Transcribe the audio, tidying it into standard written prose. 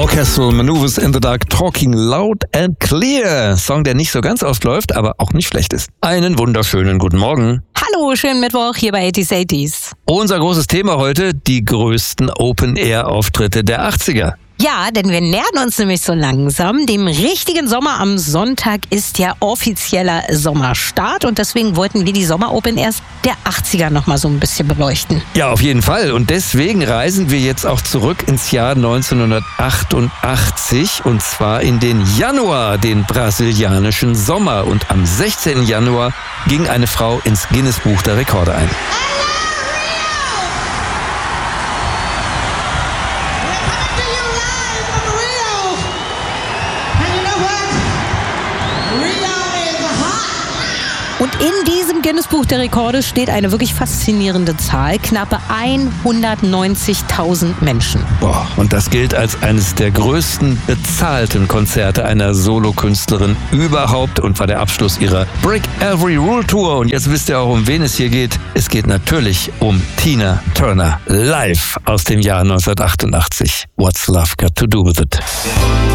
Orchestral Maneuvers in the Dark, Talking Loud and Clear. Song, der nicht so ganz oft läuft, aber auch nicht schlecht ist. Einen wunderschönen guten Morgen. Hallo, schönen Mittwoch hier bei 80s. Unser großes Thema heute, die größten Open-Air-Auftritte der 80er. Ja, denn wir nähern uns nämlich so langsam dem richtigen Sommer. Am Sonntag ist ja offizieller Sommerstart und deswegen wollten wir die Sommer-Open Airs der 80er nochmal so ein bisschen beleuchten. Ja, auf jeden Fall. Und deswegen reisen wir jetzt auch zurück ins Jahr 1988 und zwar in den Januar, den brasilianischen Sommer. Und am 16. Januar ging eine Frau ins Guinness-Buch der Rekorde ein. Und in diesem Guinness-Buch der Rekorde steht eine wirklich faszinierende Zahl, knappe 190.000 Menschen. Boah, und das gilt als eines der größten bezahlten Konzerte einer Solokünstlerin überhaupt und war der Abschluss ihrer Break Every Rule Tour. Und jetzt wisst ihr auch, um wen es hier geht. Es geht natürlich um Tina Turner, live aus dem Jahr 1988. What's Love Got to Do With It?